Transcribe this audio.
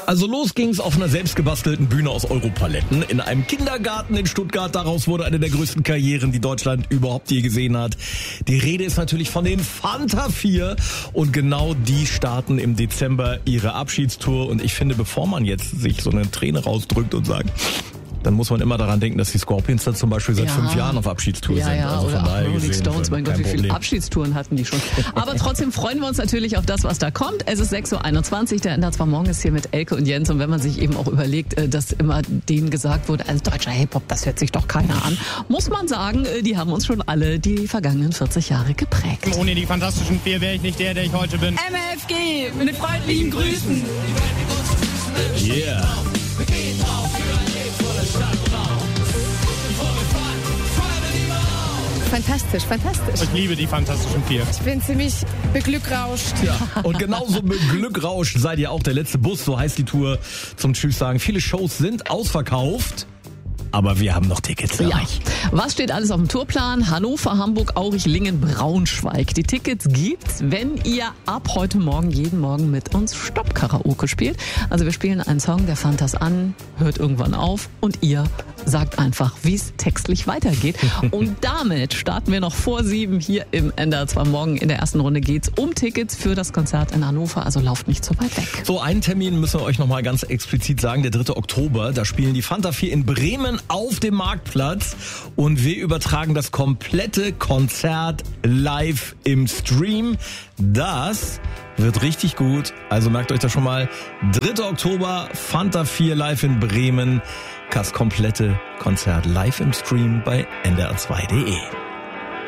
Also los ging's auf einer selbstgebastelten Bühne aus Europaletten in einem Kindergarten in Stuttgart. Daraus wurde eine der größten Karrieren, die Deutschland überhaupt je gesehen hat. Die Rede ist natürlich von den Fanta 4 und genau die starten im Dezember ihre Abschiedstour. Und ich finde, bevor man jetzt sich so eine Träne rausdrückt und sagt, dann muss man immer daran denken, dass die Scorpions da zum Beispiel seit 5 Jahren auf Abschiedstour sind. Ja, also oder von daher Rolling gesehen, Stones, mein Gott, wie viele Problem. Abschiedstouren hatten die schon. Aber trotzdem freuen wir uns natürlich auf das, was da kommt. Es ist 6.21 Uhr, der Ender zwar morgen ist hier mit Elke und Jens. Und wenn man sich eben auch überlegt, dass immer denen gesagt wurde, als deutscher Hip-Hop, das hört sich doch keiner an, muss man sagen, die haben uns schon alle die vergangenen 40 Jahre geprägt. Ohne die Fantastischen 4 wäre ich nicht der ich heute bin. MFG, mit freundlichen Grüßen. Yeah. Fantastisch, fantastisch. Ich liebe die Fantastischen 4. Ich bin ziemlich beglückrauscht. Ja, und genauso beglückrauscht seid ihr auch. Der letzte Bus, so heißt die Tour zum Tschüss sagen. Viele Shows sind ausverkauft, aber wir haben noch Tickets für euch. Was steht alles auf dem Tourplan? Hannover, Hamburg, Aurich, Lingen, Braunschweig. Die Tickets gibt's, wenn ihr ab heute Morgen jeden Morgen mit uns Stopp-Karaoke spielt. Also wir spielen einen Song, der Fantas an, hört irgendwann auf und ihr sagt einfach, wie es textlich weitergeht. Und damit starten wir noch vor 7 hier im Ender 2 morgen. In der ersten Runde geht's um Tickets für das Konzert in Hannover, also lauft nicht so weit weg. So, einen Termin müssen wir euch nochmal ganz explizit sagen, der 3. Oktober. Da spielen die Fanta 4 in Bremen auf dem Marktplatz und wir übertragen das komplette Konzert live im Stream. Das wird richtig gut. Also merkt euch das schon mal. 3. Oktober, Fanta 4 live in Bremen. Das komplette Konzert live im Stream bei ndr2.de.